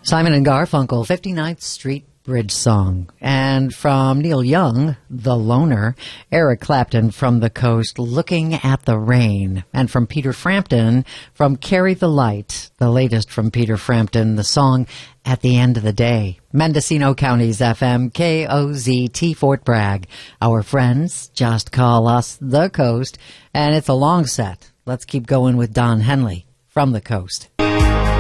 Simon and Garfunkel, 59th Street Bridge Song. And from Neil Young, The Loner, Eric Clapton from The Coast, Looking at the Rain. And from Peter Frampton, from Carry the Light, the latest from Peter Frampton, the song At the End of the Day. Mendocino County's FM, KOZT Fort Bragg. Our friends just call us The Coast, and it's a long set. Let's keep going with Don Henley from The Coast.